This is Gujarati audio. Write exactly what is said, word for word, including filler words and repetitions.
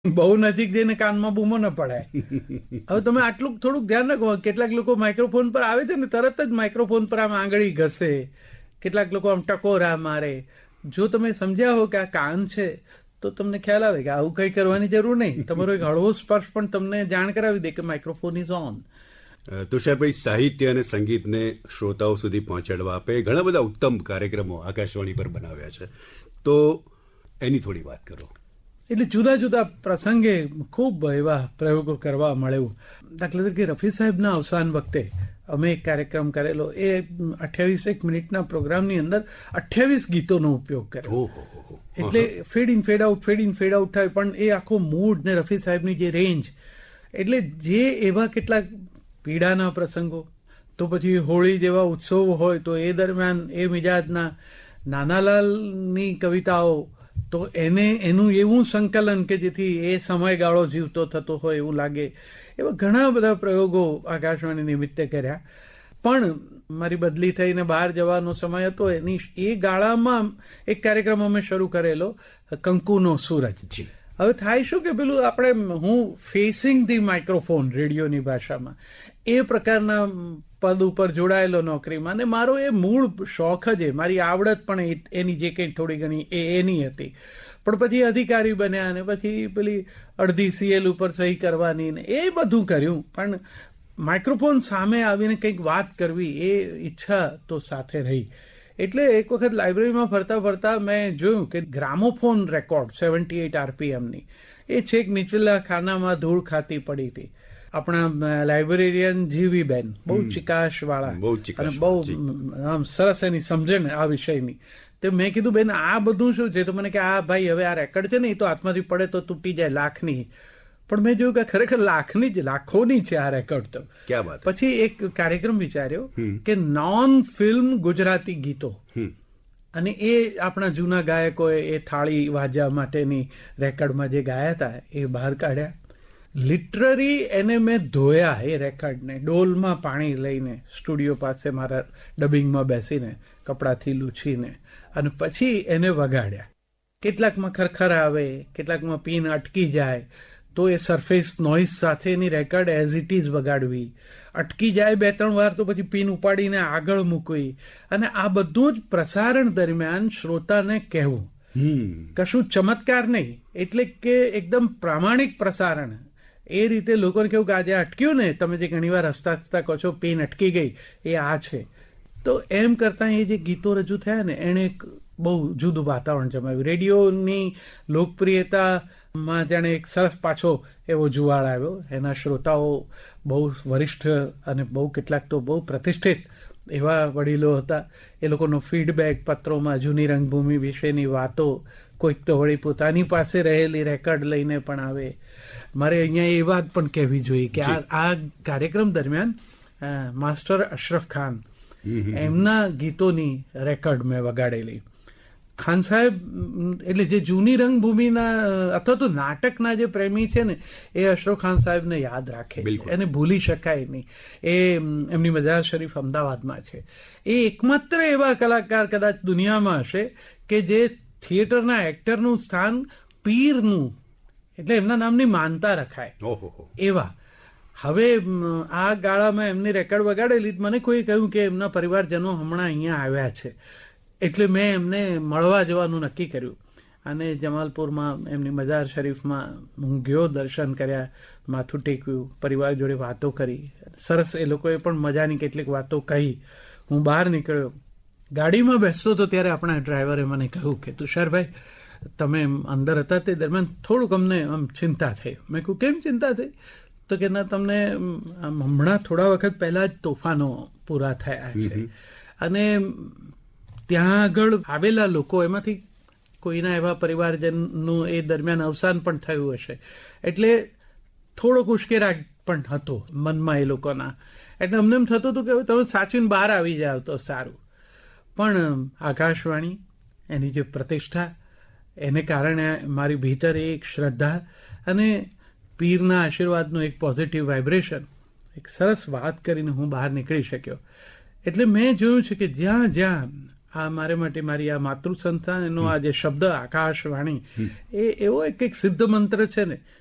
બહુ નજીક જઈને કાનમાં બૂમો ન પડાય. હવે તમે આટલું થોડુંક ધ્યાન રાખો. કેટલાક લોકો માઇક્રોફોન પર આવે છે ને તરત જ માઇક્રોફોન પર આમ આંગળી ઘસે, કેટલાક લોકો આમ ટકોરા મારે. જો તમે સમજ્યા હો કે આ કાન છે તો તમને ખ્યાલ આવે કે આવું કંઈ કરવાની જરૂર નહીં. તમારો એક હળવો સ્પર્શ પણ તમને જાણ કરાવી દે કે માઇક્રોફોન ઇઝ ઓન. તુષારભાઈ, સાહિત્ય અને સંગીતને શ્રોતાઓ સુધી પહોંચાડવા આપે ઘણા બધા ઉત્તમ કાર્યક્રમો આકાશવાણી પર બનાવ્યા છે, તો એની થોડી વાત કરો. એટલે જુદા જુદા પ્રસંગે ખૂબ એવા પ્રયોગો કરવા મળ્યું. દાખલા તરીકે રફી સાહેબના અવસાન વખતે અમે એક કાર્યક્રમ કરેલો. એ અઠ્યાવીસ એક મિનિટના પ્રોગ્રામની અંદર અઠ્યાવીસ ગીતોનો ઉપયોગ કર્યો. એટલે fed in fed out fed in fed out થાય, પણ એ આખો મૂડ ને રફી સાહેબની જે રેન્જ, એટલે જે એવા કેટલાક પીડાના પ્રસંગો, તો પછી હોળી જેવા ઉત્સવ હોય તો એ દરમિયાન એ મિજાજના, નાનાલાલની કવિતાઓ, તો એને એનું એવું સંકલન કે જેથી એ સમયગાળો જીવતો થતો હોય એવું લાગે. એવા ઘણા બધા પ્રયોગો આકાશવાણી નિમિત્તે કર્યા. પણ મારી બદલી થઈને બહાર જવાનો સમય હતો, એની એ ગાળામાં એક કાર્યક્રમ અમે શરૂ કરેલો, કંકુનો સૂરજ. હવે થાય શું કે પેલું આપણે, હું ફેસિંગ ધી માઇક્રોફોન રેડિયોની ભાષામાં એ પ્રકારના પદ ઉપર જોડાયેલો નોકરીમાં, અને મારો એ મૂળ શોખ જ, એ મારી આવડત પણ એની જે કંઈ થોડી ઘણી એ એની હતી. પણ પછી અધિકારી બન્યા અને પછી પેલી અડધી સીએલ ઉપર સહી કરવાની ને એ બધું કર્યું, પણ માઇક્રોફોન સામે આવીને કંઈક વાત કરવી એ ઈચ્છા તો સાથે રહી. એટલે એક વખત લાઇબ્રેરીમાં ફરતા ફરતા મેં જોયું કે ગ્રામોફોન રેકોર્ડ સેવન્ટી એઇટ આરપીએમની એ છેક નીચલા ખાનામાં ધૂળ ખાતી પડી હતી. આપણા લાઇબ્રેરિયન જીવીબેન, બહુ ચિકાશવાળા અને બહુ આમ સરસ એની સમજણ આ વિષયની. તો મેં કીધું, બેન આ બધું શું છે? તો મને કે આ ભાઈ હવે આ રેકર્ડ છે ને એ તો હાથમાંથી પડે તો તૂટી જાય, લાખની. પણ મેં જોયું કે ખરેખર લાખની જ લાખોની છે આ રેકોર્ડ. તો ક્યાં વાત. પછી એક કાર્યક્રમ વિચાર્યો કે નોન ફિલ્મ ગુજરાતી ગીતો, અને એ આપણા જૂના ગાયકોએ એ થાળી વાજા માટેની રેકોર્ડમાં જે ગાયા હતા એ બહાર કાઢ્યા. લિટરરી એને મેં ધોયા એ રેકોર્ડને, ડોલમાં પાણી લઈને સ્ટુડિયો પાસે મારા ડબિંગમાં બેસીને કપડાથી લૂછીને, અને પછી એને વગાડ્યા. કેટલાકમાં ખરખર આવે, કેટલાકમાં પીન અટકી જાય, તો એ સરફેસ નોઇઝ સાથેની રેકોર્ડ એઝ ઇટ ઇઝ વગાડવી. અટકી જાય બે ત્રણ વાર તો પછી પીન ઉપાડીને આગળ મૂકવી. અને આ બધું જ પ્રસારણ દરમિયાન શ્રોતાને કહેવું, કશું ચમત્કાર નહીં, એટલે કે એકદમ પ્રામાણિક પ્રસારણ. એ રીતે લોકોને કેવું કે આજે અટક્યું ને, તમે જે ઘણી વાર હસતા હસતા કહો છો પીન અટકી ગઈ, એ આ છે. તો એમ કરતાં એ જે ગીતો રજૂ થયા ને, એણે એક બહુ જુદું વાતાવરણ જમાવ્યું. રેડિયોની લોકપ્રિયતામાં જાણે એક સરસ પાછો એવો જુવાળ આવ્યો. એના શ્રોતાઓ બહુ વરિષ્ઠ અને બહુ કેટલાક તો બહુ પ્રતિષ્ઠિત એવા વડીલો હતા. એ લોકોનો ફીડબેક પત્રોમાં જૂની રંગભૂમિ વિશેની વાતો, કોઈક તો વળી પોતાની પાસે રહેલી રેકોર્ડ લઈને પણ આવે. મારે અહીંયા એ વાત પણ કહેવી જોઈએ કે આ આ કાર્યક્રમ દરમિયાન માસ્ટર અશરફ ખાન, એમના ગીતોની રેકોર્ડ મેં વગાડેલી. ખાન સાહેબ એટલે જે જૂની રંગભૂમિના અથવા તો નાટકના જે પ્રેમી છે ને, એ અશરફ ખાન સાહેબને યાદ રાખે, એને ભૂલી શકાય નહીં. એ એમની મઝાર શરીફ અમદાવાદમાં છે. એ એકમાત્ર એવા કલાકાર કદાચ દુનિયામાં હશે કે જે થિયેટરના એક્ટરનું સ્થાન પીરનું, એટલે એમના નામની માનતા રખાય એવા. હવે આ ગાળામાં એમની રેકોર્ડ વગાડેલી. મને કોઈ કહ્યું કે એમના પરિવારજનો હમણાં અહીંયા આવ્યા છે, એટલે મેં એમને મળવા જવાનું નક્કી કર્યું. અને જમાલપુરમાં એમની મઝાર શરીફમાં હું ગયો, દર્શન કર્યા, માથું ટેક્યું, પરિવાર જોડે વાતો કરી. સરસ એ લોકોએ પણ મજાની કેટલીક વાતો કહી. હું બહાર નીકળ્યો, ગાડીમાં બેસતો હતો ત્યારે આપણા ડ્રાઈવરે મને કહ્યું કે તુષારભાઈ, તમે અંદર હતા તે દરમિયાન થોડુંક અમને આમ ચિંતા થઈ. મેં કહ્યું કેમ ચિંતા થઈ? તો કે ના, તમને હમણાં થોડા વખત પહેલા જ તોફાનો પૂરા થયા છે, અને ત્યાં આગળ આવેલા લોકો, એમાંથી કોઈના એવા પરિવારજનનું એ દરમિયાન અવસાન પણ થયું હશે, એટલે થોડોક ઉશ્કેરાટ પણ હતો મનમાં એ લોકોના. એટલે અમને એમ થતું હતું કે હવે તમે સાચવીને બહાર આવી જાવ તો સારું. પણ આકાશવાણી, એની જે પ્રતિષ્ઠા, એને કારણે મારી ભીતર એક શ્રદ્ધા અને પીરના આશીર્વાદનું એક પોઝિટિવ વાઇબ્રેશન, એક સરસ વાત કરીને હું બહાર નીકળી શક્યો. એટલે મેં જોયું છે કે જ્યાં જ્યાં આ મારે માટે મારી આ માતૃ સંસ્થા એનો આ જે શબ્દ આકાશવાણી એ એવો એક એક સિદ્ધ મંત્ર છે ને